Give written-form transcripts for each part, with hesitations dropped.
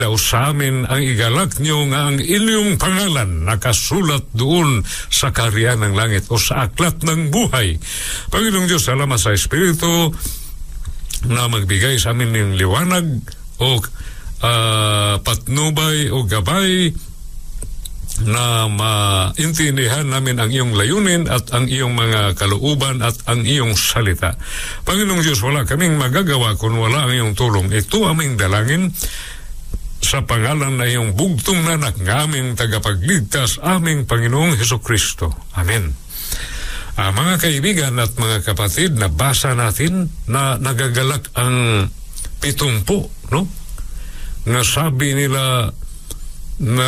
daw sa amin ang igalak niyo nga ang inyong pangalan nakasulat doon sa kaharian ng langit o sa aklat ng buhay. Panginoong Diyos, salamat sa Espiritu na magbigay sa amin ng liwanag o patnubay o gabay na maintindihan namin ang iyong layunin at ang iyong mga kalooban at ang iyong salita. Panginoong Diyos, wala kaming magagawa kung wala ang iyong tulong. Ito aming dalangin sa pangalan na iyong bugtong na anak ng aming tagapagligtas, aming Panginoong Hesukristo. Amen. Mga kaibigan at mga kapatid, nabasa natin na nagagalak ang 70, no? Nasabi nila na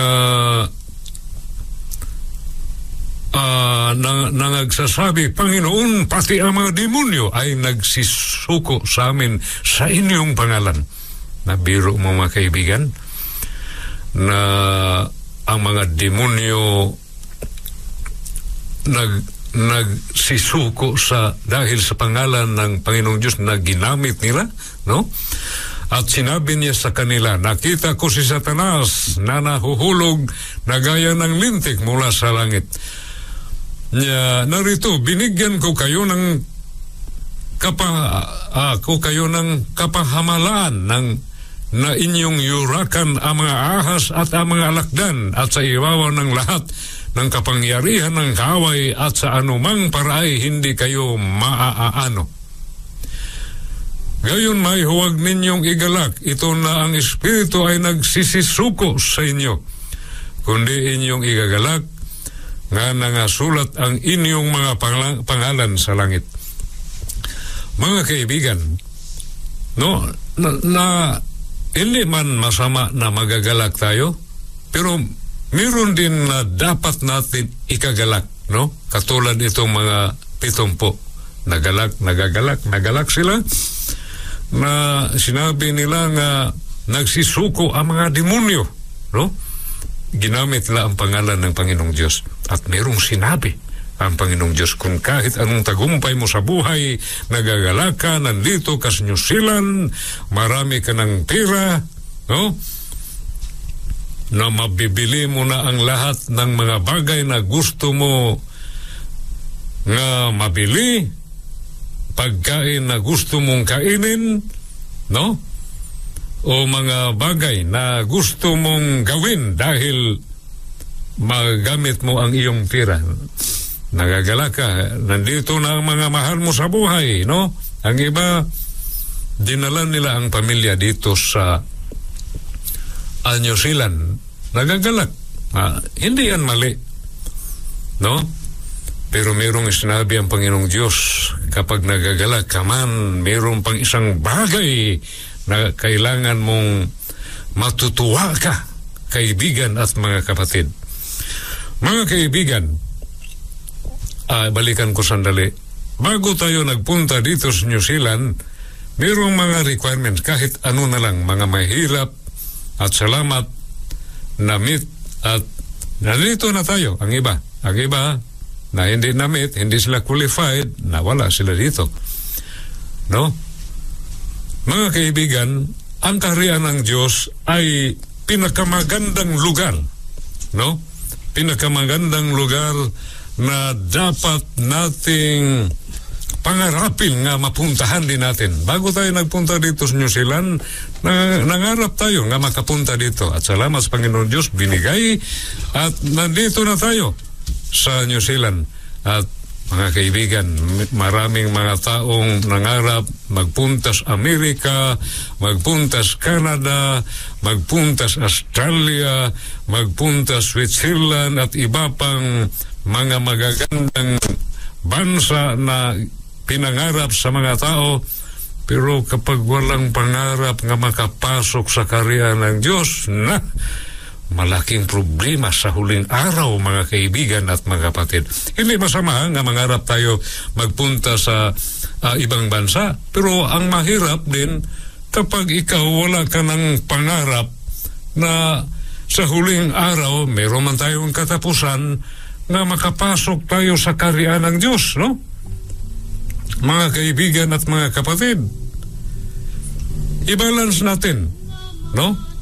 nagsasabi, Panginoon, pati ang mga demonyo ay nagsisuko sa amin sa inyong pangalan. Nabiro mo mga kaibigan na ang mga demonyo nagsisuko dahil sa pangalan ng Panginoong Diyos na ginamit nila, no? At sinabi niya sa kanila, nakita ko si Satanas na nahuhulog na gaya ng lintik mula sa langit. Narito, binigyan ko kayo ng kapahamalaan na inyong yurakan ang mga ahas at ang mga alakdan at sa ibabaw ng lahat ng kapangyarihan ng kaaway at sa anumang paraay hindi kayo maaano. Gayon may huwag ninyong igalak, ito na ang Espiritu ay nagsisisuko sa inyo, kundi inyong igagalak nga nangasulat ang inyong mga pangalan sa langit. Mga kaibigan, no, na hindi man masama na magagalak tayo, pero meron din na dapat natin ikagalak, no? Katulad itong mga 70. Nagalak sila na sinabi nila nga nagsisuko ang mga demonyo, no? Ginamit nila ang pangalan ng Panginoong Diyos. At merong sinabi ang Panginoong Diyos, kung kahit anong tagumpay mo sa buhay, nagagalak ka, nandito ka sa New Zealand, marami ka ng pera, no? Na mabibili mo na ang lahat ng mga bagay na gusto mo nga mabili, pagkain na gusto mong kainin, no? O mga bagay na gusto mong gawin dahil magamit mo ang iyong pera. Nagagala ka, nandito na ang mga mahal mo sa buhay, no? Ang iba, dinala nila ang pamilya dito sa New Zealand. Nagagalak. Hindi yan mali, no? Pero mayroong sinabi ang Panginoong Diyos, kapag nagagalak ka man, mayroong pang isang bagay na kailangan mong matutuwa ka, kaibigan at mga kapatid. Mga kaibigan, balikan ko sandali. Bago tayo nagpunta dito sa New Zealand, mayroong mga requirements, kahit ano na lang, mga mahirap at salamat na meet, at nandito na tayo. Ang iba na hindi na meet, hindi sila qualified, nawala sila dito, no? Mga kaibigan, ang kaharian ng Diyos ay pinakamagandang lugar, no? Pinakamagandang lugar na dapat nating pangarapin nga mapuntahan din natin. Bago tayo nagpunta dito sa New Zealand, nangarap tayo nga makapunta dito. At salamat sa Panginoon Diyos, binigay at nandito na tayo sa New Zealand. At mga kaibigan, maraming mga taong nangarap magpuntas Amerika, magpuntas Canada, magpuntas Australia, magpuntas Switzerland at iba pang mga magagandang bansa na pinangarap sa mga tao. Pero kapag walang pangarap nga makapasok sa kaharian ng Diyos, malaking problema sa huling araw, mga kaibigan at mga kapatid. Hindi masama nga mangarap tayo magpunta sa ibang bansa, pero ang mahirap din kapag ikaw wala ka ng pangarap na sa huling araw meron man tayong katapusan na makapasok tayo sa kaharian ng Diyos, no? Mga kaibigan at mga kapatid, i-balance natin, no?